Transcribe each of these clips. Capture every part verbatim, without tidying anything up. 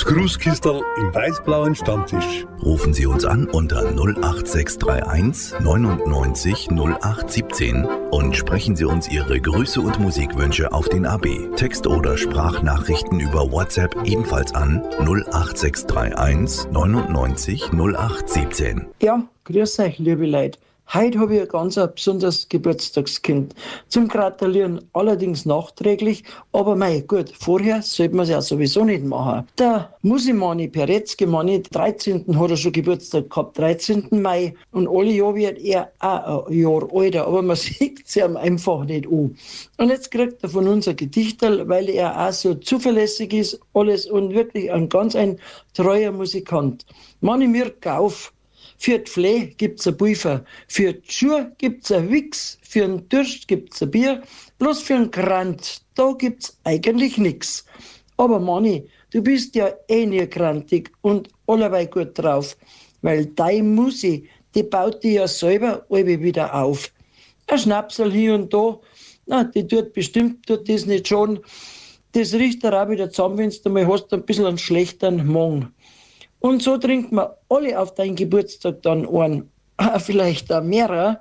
Das Grußkistel im weiß-blauen Stammtisch. Rufen Sie uns an unter null acht sechs drei eins neunundneunzig null acht siebzehn und sprechen Sie uns Ihre Grüße und Musikwünsche auf den A B. Text- oder Sprachnachrichten über WhatsApp ebenfalls an null acht sechs drei eins neunundneunzig null acht siebzehn. Ja, grüß euch, liebe Leute. Heute habe ich ein ganz ein besonderes Geburtstagskind. Zum Gratulieren allerdings nachträglich, aber mei, gut, vorher sollte man es ja sowieso nicht machen. Der Musimani Peretzky Mani, dreizehnten hat er schon Geburtstag gehabt, dreizehnten Mai. Und alle Jahre wird er auch ein Jahr älter, aber man sieht es ihm einfach nicht an. Und jetzt kriegt er von uns ein Gedichterl, weil er auch so zuverlässig ist, alles und wirklich ein ganz ein treuer Musikant. Mani mir kauf. Für die Flee gibt's ein Pulver, für die Schuhe gibt's ein Wix, für den Durst gibt's ein Bier, bloß für den Krant, da gibt's eigentlich nix. Aber Manni, du bist ja eh nie krantig und allerweil gut drauf, weil deine Musi, die baut die ja selber alle wieder auf. Ein Schnapsel hier und da, na, die tut bestimmt, tut das nicht schon. Das riecht dir auch wieder zusammen, wenn du mal hast, ein bisschen einen schlechten Magen. Und so trinken wir alle auf deinen Geburtstag dann einen, vielleicht auch mehrere.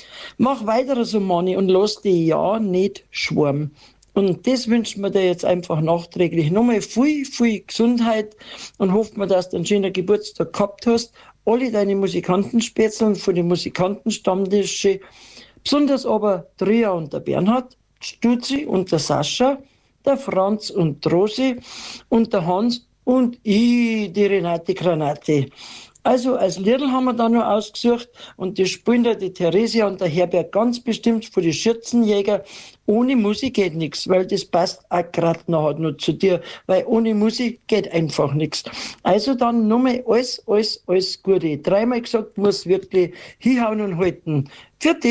Mach weiter so, Manni, und lass die ja nicht schwarm. Und das wünschen wir dir jetzt einfach nachträglich. Nochmal viel, viel Gesundheit und hoffen wir, dass du einen schönen Geburtstag gehabt hast. Alle deine Musikantenspätzeln von den Musikantenstammtischen, besonders aber Tria und der Bernhard, Stutzi und der Sascha, der Franz und die Rosi und der Hans und ich, die Renate Granate. Also als Liedl haben wir da noch ausgesucht und die spielen da die Theresia und der Herbert ganz bestimmt für die Schürzenjäger. Ohne Musik geht nichts, weil das passt auch gerade nachher noch zu dir, weil ohne Musik geht einfach nichts. Also dann nochmal alles, alles, alles Gute. Dreimal gesagt, muss wirklich hinhauen und halten. Für